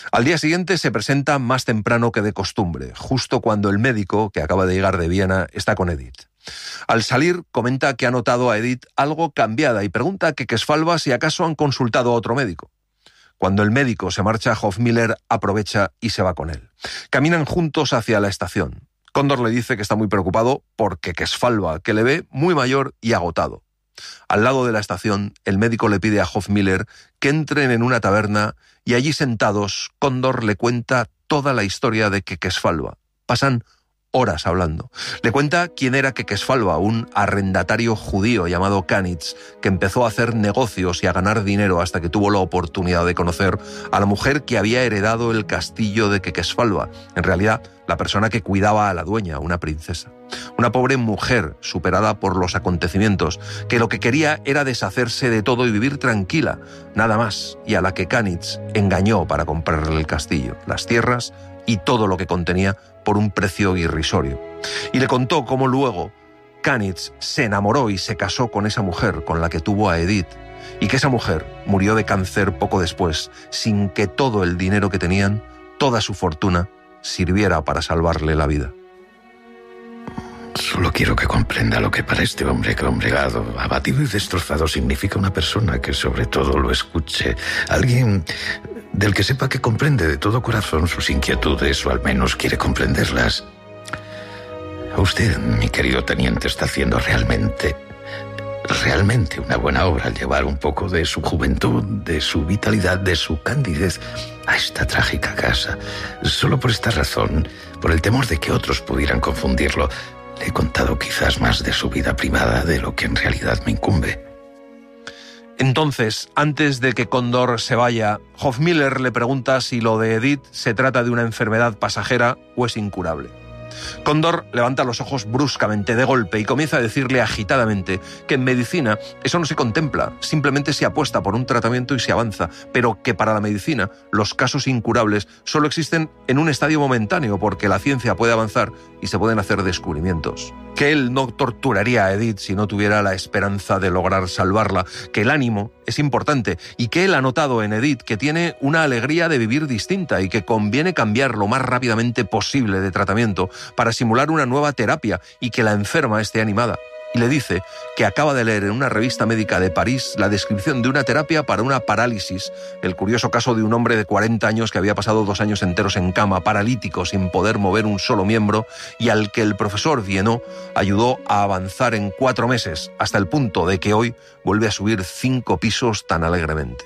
Al día siguiente se presenta más temprano que de costumbre, justo cuando el médico, que acaba de llegar de Viena, está con Edith. Al salir, comenta que ha notado a Edith algo cambiada y pregunta a Quequesfalva si acaso han consultado a otro médico. Cuando el médico se marcha, Hofmiller aprovecha y se va con él. Caminan juntos hacia la estación. Cóndor le dice que está muy preocupado por Quequesfalva, que le ve muy mayor y agotado. Al lado de la estación, el médico le pide a Hofmiller que entren en una taberna y allí sentados, Cóndor le cuenta toda la historia de Quequesfalva. Pasan horas hablando. Le cuenta quién era Quequesfalva, un arrendatario judío llamado Kanitz, que empezó a hacer negocios y a ganar dinero hasta que tuvo la oportunidad de conocer a la mujer que había heredado el castillo de Quequesfalva. En realidad, la persona que cuidaba a la dueña, una princesa. Una pobre mujer superada por los acontecimientos, que lo que quería era deshacerse de todo y vivir tranquila, nada más, y a la que Kanitz engañó para comprarle el castillo, las tierras y todo lo que contenía por un precio irrisorio. Y le contó cómo luego Kanitz se enamoró y se casó con esa mujer con la que tuvo a Edith, y que esa mujer murió de cáncer poco después, sin que todo el dinero que tenían, toda su fortuna, sirviera para salvarle la vida. Solo quiero que comprenda lo que para este hombre congregado, abatido y destrozado, significa una persona que sobre todo lo escuche. Alguien del que sepa que comprende de todo corazón sus inquietudes, o al menos quiere comprenderlas. Usted, mi querido teniente, está haciendo realmente una buena obra al llevar un poco de su juventud, de su vitalidad, de su candidez a esta trágica casa. Solo por esta razón, por el temor de que otros pudieran confundirlo, le he contado quizás más de su vida privada de lo que en realidad me incumbe. Entonces, antes de que Cóndor se vaya, Hofmiller le pregunta si lo de Edith se trata de una enfermedad pasajera o es incurable. Cóndor levanta los ojos bruscamente, de golpe, y comienza a decirle agitadamente que en medicina eso no se contempla, simplemente se apuesta por un tratamiento y se avanza, pero que para la medicina los casos incurables solo existen en un estadio momentáneo porque la ciencia puede avanzar y se pueden hacer descubrimientos. Que él no torturaría a Edith si no tuviera la esperanza de lograr salvarla, que el ánimo es importante y que él ha notado en Edith que tiene una alegría de vivir distinta y que conviene cambiar lo más rápidamente posible de tratamiento para simular una nueva terapia y que la enferma esté animada. Y le dice que acaba de leer en una revista médica de París la descripción de una terapia para una parálisis, el curioso caso de un hombre de 40 años que había pasado 2 años enteros en cama, paralítico, sin poder mover un solo miembro, y al que el profesor Vienot ayudó a avanzar en 4 meses, hasta el punto de que hoy vuelve a subir 5 pisos tan alegremente.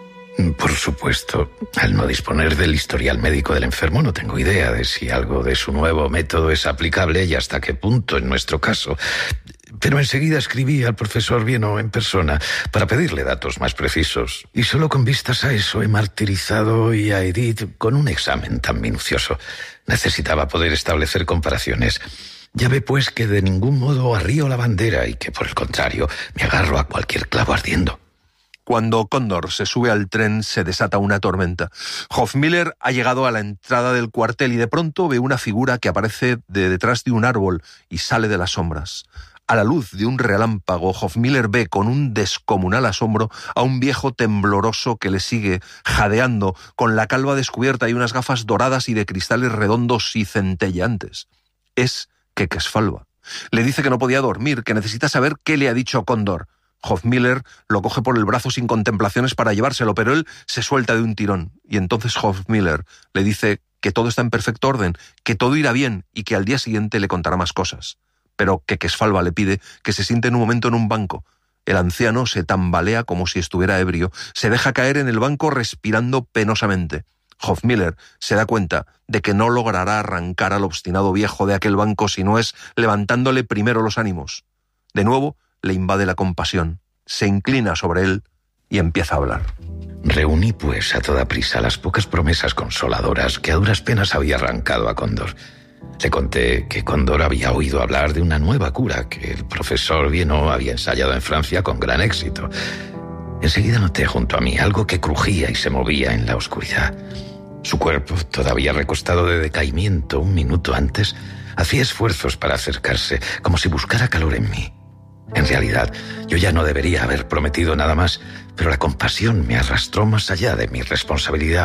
Por supuesto, al no disponer del historial médico del enfermo, no tengo idea de si algo de su nuevo método es aplicable y hasta qué punto en nuestro caso. Pero enseguida escribí al profesor Vienot en persona para pedirle datos más precisos. Y solo con vistas a eso he martirizado y a Edith con un examen tan minucioso. Necesitaba poder establecer comparaciones. Ya ve pues que de ningún modo arrío la bandera y que por el contrario me agarro a cualquier clavo ardiendo. Cuando Cóndor se sube al tren se desata una tormenta. Hofmiller ha llegado a la entrada del cuartel y de pronto ve una figura que aparece de detrás de un árbol y sale de las sombras. A la luz de un relámpago, Hofmiller ve con un descomunal asombro a un viejo tembloroso que le sigue, jadeando, con la calva descubierta y unas gafas doradas y de cristales redondos y centelleantes. Es Quequesfalva. Le dice que no podía dormir, que necesita saber qué le ha dicho Cóndor. Hofmiller lo coge por el brazo sin contemplaciones para llevárselo, pero él se suelta de un tirón. Y entonces Hofmiller le dice que todo está en perfecto orden, que todo irá bien y que al día siguiente le contará más cosas. Pero Quequesfalva le pide que se siente en un momento en un banco. El anciano se tambalea como si estuviera ebrio, se deja caer en el banco respirando penosamente. Hofmiller se da cuenta de que no logrará arrancar al obstinado viejo de aquel banco si no es levantándole primero los ánimos. De nuevo le invade la compasión, se inclina sobre él y empieza a hablar. Reuní pues a toda prisa las pocas promesas consoladoras que a duras penas había arrancado a Cóndor. Le conté que Cóndor había oído hablar de una nueva cura que el profesor Vienot había ensayado en Francia con gran éxito. Enseguida noté junto a mí algo que crujía y se movía en la oscuridad. Su cuerpo, todavía recostado de decaimiento un minuto antes, hacía esfuerzos para acercarse, como si buscara calor en mí. En realidad, yo ya no debería haber prometido nada más, pero la compasión me arrastró más allá de mi responsabilidad